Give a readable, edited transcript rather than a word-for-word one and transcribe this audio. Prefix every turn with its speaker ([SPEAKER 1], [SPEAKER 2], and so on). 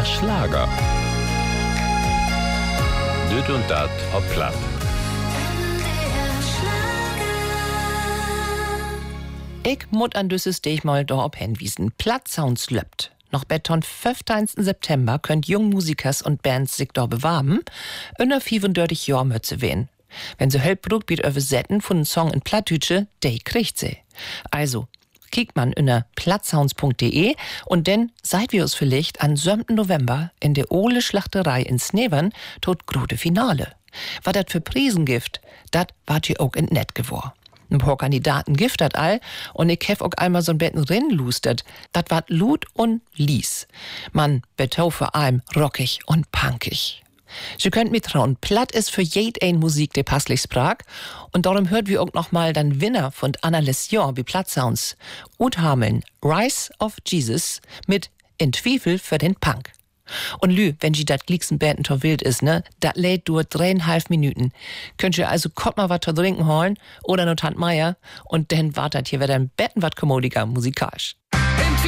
[SPEAKER 1] NDR Schlager. Düt und dat ob Platt.
[SPEAKER 2] Ich mut an düsses dich mal da ob hinwiesen. Plattsounds löppt. Noch beton 15. September könnt jung Musikers und Bands sich da bewerben, unter 35 Jahr mötze wehen. Wenn sie Hölpbrug biet übersetzen von einem Song in Plattdütsche, der kriegt sie. Also, kickt man unter plattsounds.de und dann seid wir uns vielleicht am 7. November in der Ole Schlachterei in Snevern tot große Finale. Was dat für Prisen gibt, dat wart ihr auch in net gewor. Ein paar Kandidaten gibt dat all und ich hef auch einmal so ein Betten rinlustet. Dat wart Lud und Lies. Man betau vor allem rockig und punkig. Sie könnt mittrauen, Platt ist für jeden Musik, die passlich sprach. Und darum hört wir auch noch mal den Winner von Anna Lession wie Plattsounds. Ut Hameln, Rise of Jesus mit In Twiefel für den Punk. Und Lü, wenn sie dat glicksen Bänden to wild ist, ne, dat lädt nur 3,5 Minuten. Könnt ihr also kommt mal was zu trinken holen oder nur Tant Meier und dann wartet hier wieder ein Betten wat kommodiger musikalisch.